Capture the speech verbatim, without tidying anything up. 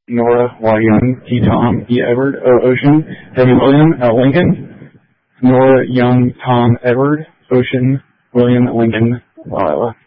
Nora Y. Young, T. Tom, E. Edward, O. Ocean, W. William, L. Lincoln. Nora Young, Tom Edward, Ocean, William Lincoln, Lila.